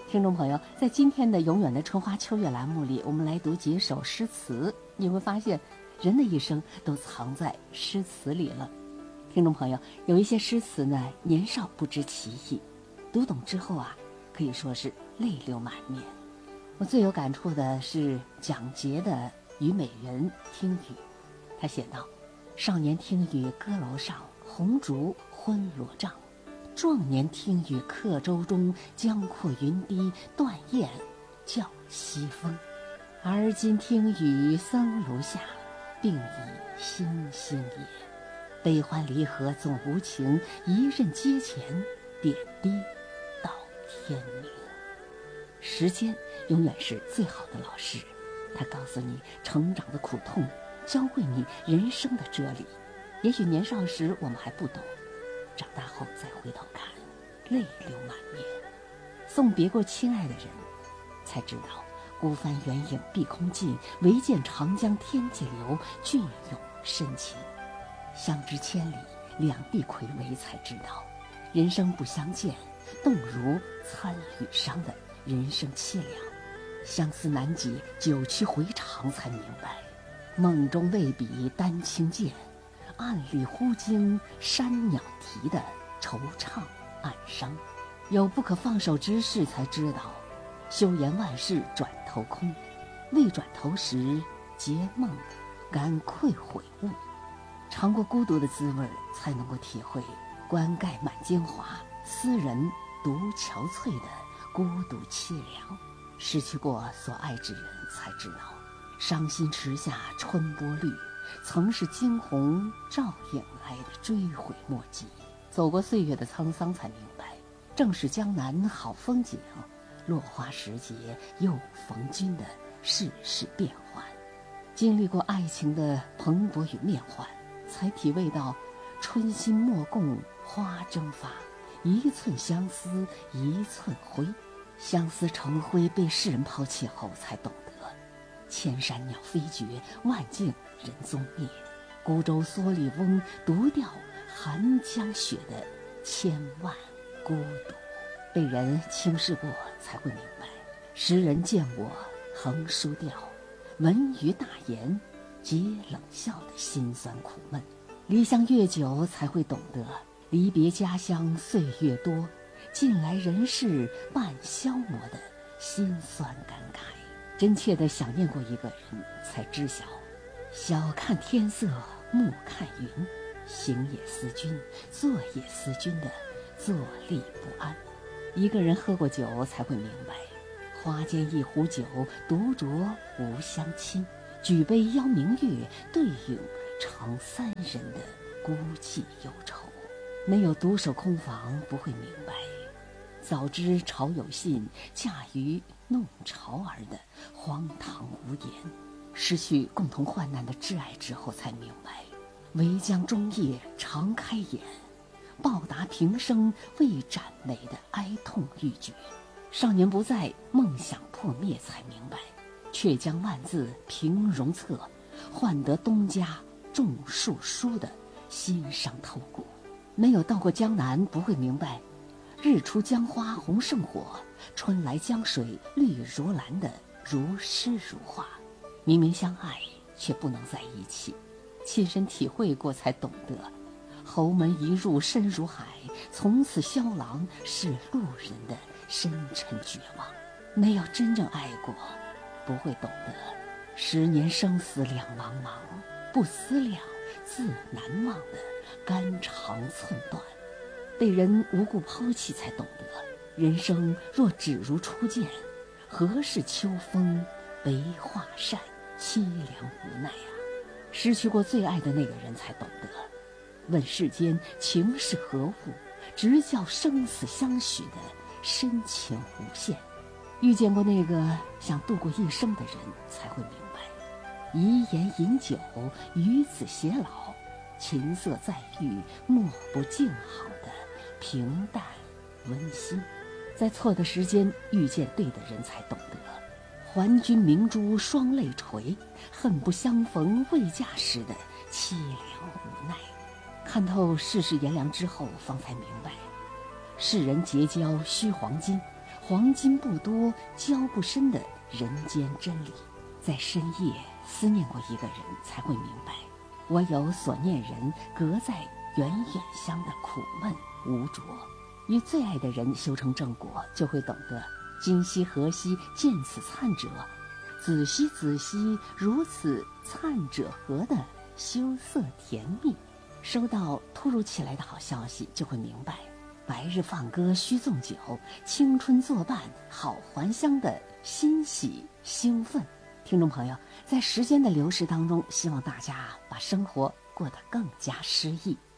听众朋友，在今天的《永远的春花秋月》栏目里，我们来读几首诗词。你会发现，人的一生都藏在诗词里了。听众朋友，有一些诗词呢，年少不知其意，读懂之后啊，可以说是泪流满面。我最有感触的是蒋捷的《虞美人·听雨》，他写道：“少年听雨歌楼上，红烛昏罗帐。壮年听雨客舟中，江阔云低断雁叫西风。而今听雨僧庐下，病已星星也。悲欢离合总无情，一任阶前，点滴到天明。”时间永远是最好的老师，他告诉你成长的苦痛，教会你人生的哲理。也许年少时我们还不懂，长大后再回头看，泪流满面。送别过亲爱的人，才知道孤帆远影碧空尽，唯见长江天际流，俊永深情。相知千里，两地睽违，才知道人生不相见，动如参与商的人生凄凉。相思难解，九曲回肠，才明白梦中未比丹青见，暗里忽惊山鸟啼的惆怅暗伤。有不可放手之事，才知道休言万事转头空，未转头时结梦感愧悔悟。尝过孤独的滋味，才能够体会冠盖满京华，斯人独憔悴的孤独凄凉。失去过所爱之人，才知道伤心池下春波绿，曾是惊鸿照影来的追悔莫及。走过岁月的沧桑，才明白正是江南好风景，落花时节又逢君的世事变幻。经历过爱情的蓬勃与变幻，才体味到春心莫共花争发，一寸相思一寸灰。相思成灰被世人抛弃后，才懂得千山鸟飞绝，万径人踪灭。孤舟蓑笠翁，独钓寒江雪的千万孤独。被人轻视过，才会明白时人见我横书调，闻于大言，皆冷笑的辛酸苦闷。离乡越久，才会懂得离别家乡岁月多，近来人世半消磨的辛酸感慨。真切地想念过一个人，才知晓晓看天色，暮看云，行也思君，坐也思君的坐立不安。一个人喝过酒，才会明白花间一壶酒，独酌无相亲。举杯邀明月，对影成三人的孤寂忧愁。没有独守空房，不会明白早知潮有信，嫁于弄潮儿的荒唐无言。失去共同患难的挚爱之后，才明白唯将终夜常开眼，报答平生未展眉的哀痛欲绝。少年不在，梦想破灭，才明白却将万字平容册，换得东家种树书的心伤透骨。没有到过江南，不会明白日出江花红胜火，春来江水绿如蓝的如诗如画。明明相爱，却不能在一起，亲身体会过，才懂得侯门一入深如海，从此萧郎是路人的深沉绝望。没有真正爱过，不会懂得10年生死两茫茫，不思量自难忘的肝肠寸断。被人无故抛弃，才懂得人生若只如初见，何事秋风悲画扇，凄凉无奈啊。失去过最爱的那个人，才懂得问世间情是何物，直教生死相许的深情无限。遇见过那个想度过一生的人，才会明白遗言饮酒，与子偕老，琴瑟在御，莫不静好的平淡温馨。在错的时间遇见对的人，才懂得还君明珠双泪垂，恨不相逢未嫁时的凄凉无奈。看透世事炎凉之后，方才明白世人结交须黄金， 黄金不多，交不深的人间真理。在深夜思念过一个人，才会明白，我有所念人，隔在远远乡的苦闷无着。与最爱的人修成正果，就会懂得今夕何夕见此灿者，子兮子兮如此灿者何的羞涩甜蜜。收到突如其来的好消息，就会明白白日放歌须纵酒，青春作伴好还乡的欣喜兴奋。听众朋友，在时间的流逝当中，希望大家把生活过得更加诗意。